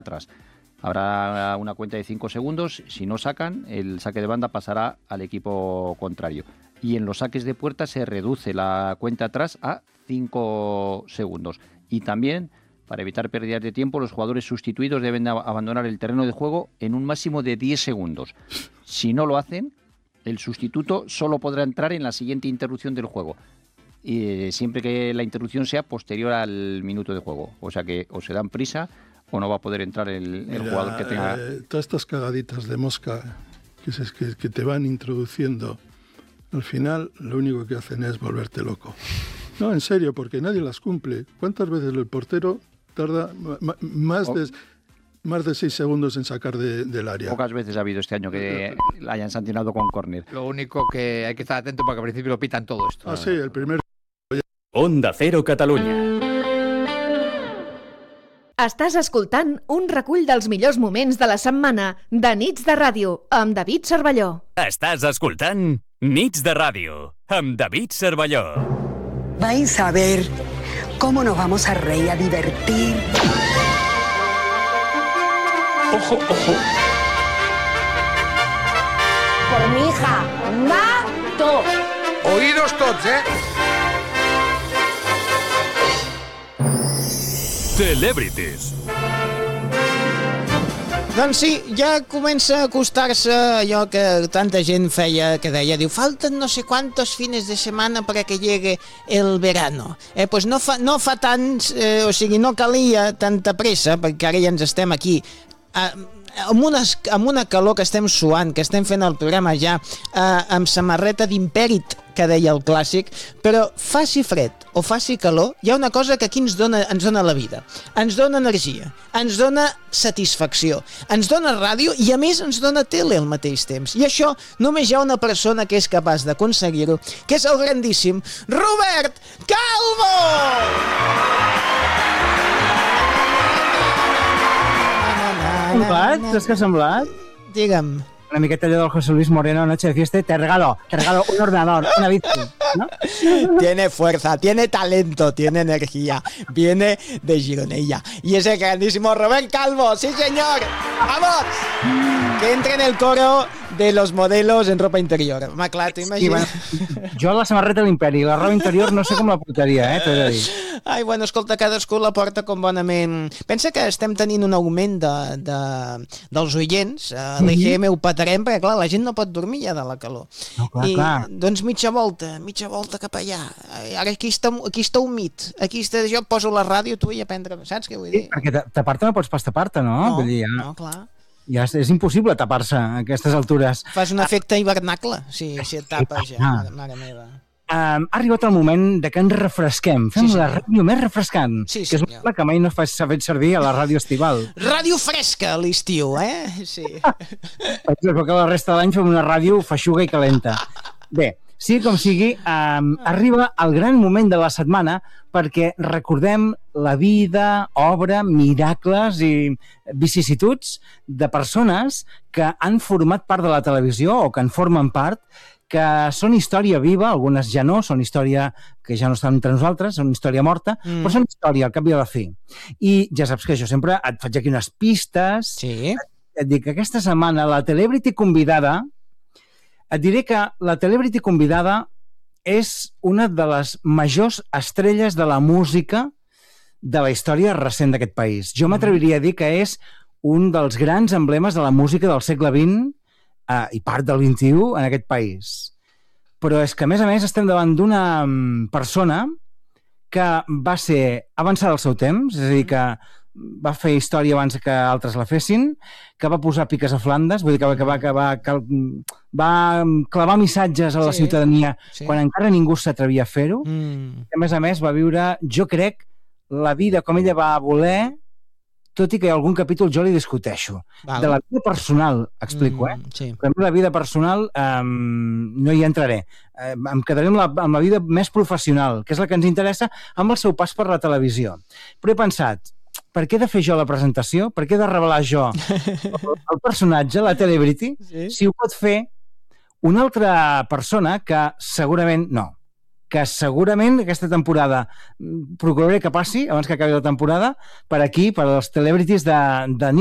atrás. Habrá una cuenta de 5 segundos. Si no sacan, el saque de banda pasará al equipo contrario. Y en los saques de puerta se reduce la cuenta atrás a 5 segundos. Y también, para evitar pérdidas de tiempo, los jugadores sustituidos deben abandonar el terreno de juego en un máximo de 10 segundos. Si no lo hacen, el sustituto solo podrá entrar en la siguiente interrupción del juego. Y siempre que la interrupción sea posterior al minuto de juego. O sea que o se dan prisa o no va a poder entrar el jugador que tenga... Todas estas cagaditas de mosca que te van introduciendo, al final lo único que hacen es volverte loco. No, en serio, porque nadie las cumple. ¿Cuántas veces el portero tarda más de 6 segundos en sacar del área? Pocas veces ha habido este año que la hayan sancionado con córner. Lo único que hay que estar atento porque al principio lo pitan todo esto. Ah, sí, el primer... Onda Cero Catalunya. Estàs escoltant un recull dels millors moments de la setmana de Nits de Ràdio amb David Cervelló. Estàs escoltant Nits de Ràdio amb David Cervelló. Vais a ver cómo nos vamos a reír, a divertir. Ojo, ojo. Por mi hija, mato. Oídos tots, Celebrities. Doncs sí, ja comença a acostar-se allò que tanta gent feia, que deia, diu, falten no sé quantos fines de setmana para que llegue el verano. Pues no fa tants, o sigui, no calia tanta pressa, perquè ara ja ens estem aquí amb una calor que estem suant, que estem fent el programa ja amb samarreta d'Imperit, que deia el clàssic, però faci fred o faci calor, hi ha una cosa que aquí ens dona la vida. Ens dona energia, ens dona satisfacció, ens dona ràdio i a més ens dona tele al mateix temps. I això només hi ha una persona que és capaç d'aconseguir-ho, que és el grandíssim Robert Calvo! Semblat? Saps què ha semblat? Digue'm. Una miqueta allò del José Luis Moreno, Noche de Fiesta, te regalo un ordenador, una bici, ¿no? Tiene fuerza, tiene talento, tiene energía, viene de Gironella. Y ese grandísimo Robert Calvo, sí señor, ¡vamos! Que entre en el coro de los modelos en ropa interior. Home, clar, t'ho imagines? Bueno, jo la samarreta de l'Imperi, la roba interior no sé com la portaria, t'he de dir. Ai, bueno, escolta, cadascú la porta com bonament. Pensa que estem tenint un augment dels oients, l'IGM ho patarem, perquè clar, la gent no pot dormir ja de la calor. No, clar, I, clar. doncs mitja volta cap allà. Ara aquí està humit, aquí està, jo poso la ràdio, tu i a prendre, saps què vull dir? Sí, perquè tapar-te no pots pas tapar-te, no? No, Vull dir, no, clar. Ja és impossible tapar-se a aquestes altures. Fas un efecte hivernacle, si et tapes ja, mare meva. Ha arribat el moment de que ens refresquem. Fem la ràdio més refrescant, sí, que és una cosa que mai no s'ha fet servir a la ràdio estival. Ràdio fresca a l'estiu, Sí. Però que la resta de l'any fem una ràdio feixuga i calenta. Bé, sigui com sigui, arriba el gran moment de la setmana perquè recordem la vida, obra, miracles i vicissituds de persones que han format part de la televisió o que en formen part, que són història viva, algunes ja no, són història que ja no estan entre nosaltres, són història morta, però són història al cap i a la fi. I ja saps que jo sempre et faig aquí unes pistes, et dic que aquesta setmana la celebrity convidada, et diré que la celebrity convidada és una de les majors estrelles de la música de la història recent d'aquest país. Jo m'atreviria a dir que és un dels grans emblemes de la música del segle XX i part del XXI en aquest país. Però és que, a més, estem davant d'una persona que va ser avançada al seu temps, és a dir, que va fer història abans que altres la fessin, que va posar piques a Flandes, vull dir que va clavar missatges a la ciutadania quan encara ningú s'atrevia a fer-ho. A més, va viure, jo crec, la vida com ella va voler, tot i que algun capítol jo li discuteixo. De la vida personal, explico, Però a mi la vida personal no hi entraré. Em quedaré amb la vida més professional, que és la que ens interessa, amb el seu pas per la televisió. Però he pensat, per què he de fer jo la presentació? Per què he de revelar jo el personatge, la celebrity, si ho pot fer una altra persona que segurament no. que segurament aquesta temporada procuraré que passi, abans que acabi la temporada, per aquí, per als celebrities de